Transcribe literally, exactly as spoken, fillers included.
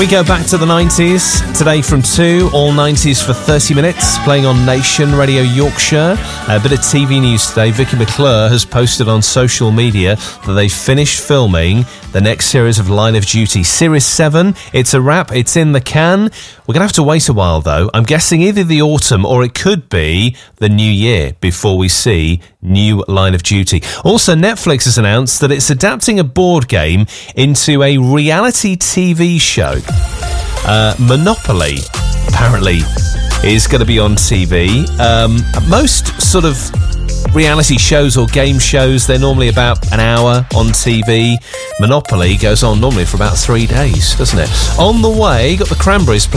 We go back to the nineties, today from two, all nineties for thirty minutes, playing on Nation Radio Yorkshire. A bit of T V news today. Vicky McClure has posted on social media that they've finished filming the next series of Line of Duty. Series seven, it's a wrap, it's in the can. We're going to have to wait a while, though. I'm guessing either the autumn or it could be the new year before we see new Line of Duty. Also, Netflix has announced that it's adapting a board game into a reality T V show. Uh, Monopoly, apparently, is going to be on T V. Um, most sort of reality shows or game shows, they're normally about an hour on T V. Monopoly goes on normally for about three days, doesn't it? On the way, got the Cranberries